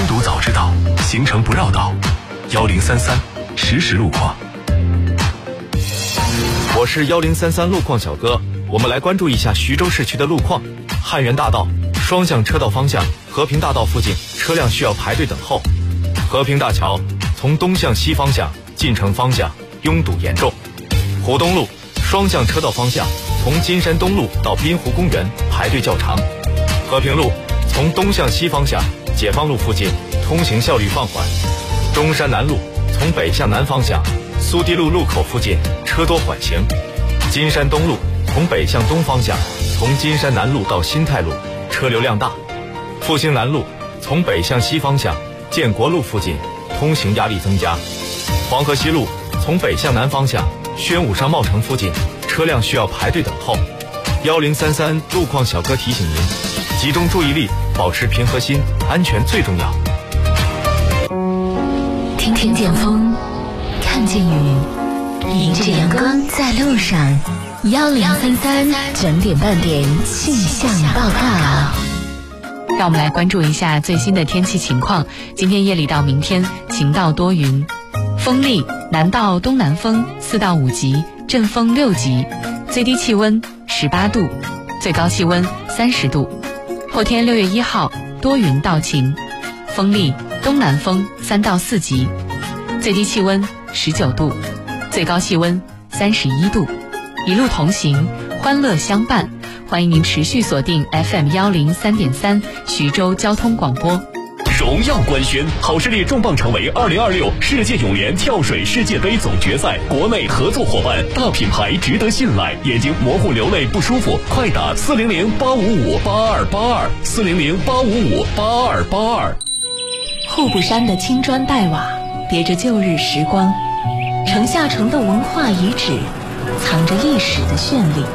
读早知道，行程不绕道。1033实时路况。 我是1033路况小哥，我们来关注一下徐州市区的路况。汉源大道双向车道方向，和平大道附近车辆需要排队等候。和平大桥从东向西方向进城方向拥堵严重。湖东路双向车道方向，从金山东路到滨湖公园排队较长。和平路从东向西方向解放路附近通行效率放缓。中山南路从北向南方向苏堤路路口附近车多缓行。金山东路从北向东方向，从金山南路到新泰路车流量大。复兴南路从北向西方向建国路附近通行压力增加。黄河西路从北向南方向宣武商贸城附近车辆需要排队等候。1033路况小哥提醒您，集中注意力，保持平和心，安全最重要。 听见风，看见雨，迎着阳光在路上。1033整点半点气象报告。 让我们来关注一下最新的天气情况。今天夜里到明天晴到多云，风力南到东南风4到5级，阵风6级，最低气温18度，最高气温30度。后天6月1号多云到晴，风力东南风3到4级，最低气温19度，最高气温31度。一路同行，欢乐相伴。欢迎您持续锁定 FM103.3 徐州交通广播。 荣耀官宣，好视力重磅成为2026世界泳联跳水世界杯总决赛国内合作伙伴，大品牌值得信赖，眼睛模糊流泪不舒服，快打400-855-8282 400-855-8282。 户部山的青砖黛瓦别着旧日时光，城下城的文化遗址藏着历史的绚丽。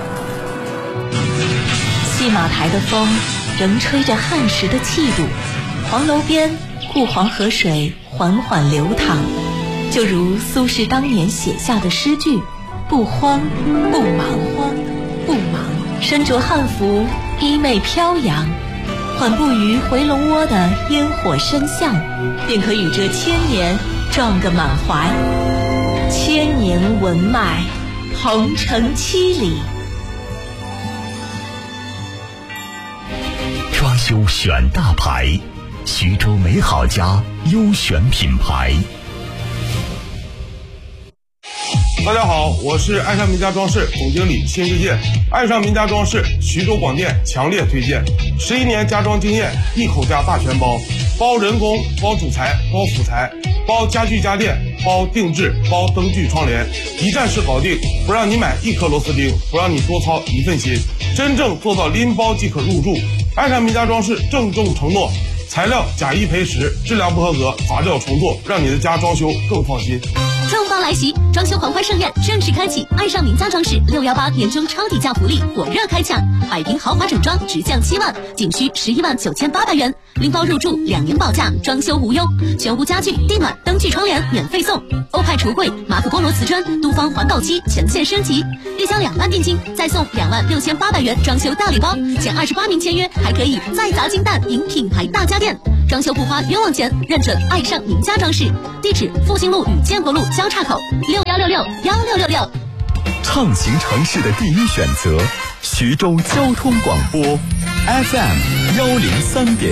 戏马台的风仍吹着汉时的气度，黄楼边顾黄河水缓缓流淌，就如苏轼当年写下的诗句：不慌不忙，不忙。身着汉服，衣袂飘扬，缓步于回龙窝的烟火深巷，便可与这千年撞个满怀。千年文脉，鹏程7里。 装修选大牌，徐州美好家优选品牌。 大家好，我是爱上名家装饰总经理辛世界。爱上名家装饰，徐州广电强烈推荐，11年家装经验，一口价大全包，包人工，包主材，包辅材，包家具家电，包定制，包灯具窗帘，一站式搞定，不让你买1颗螺丝钉，不让你多操1份心，真正做到拎包即可入住。爱上名家装饰郑重承诺，材料假1赔10，质量不合格罚掉重做，让你的家装修更放心。 重磅来袭，装修狂欢盛宴正式开启！爱上名家装饰618年终超底价福利火热开抢，100平豪华整装直降7万，仅需119800元，拎包入住，2年保价，装修无忧，全屋家具、地暖、灯具、窗帘免费送，欧派橱柜、马可波罗瓷砖、都方环保漆全线升级，预交2万定金，再送26800元装修大礼包，前28名签约还可以再砸金蛋赢品牌大家电。装修不花冤枉钱，认准爱上名家装饰，地址复兴路与建国路交叉口，61661666。 畅行城市的第一选择，徐州交通广播 FM103.3。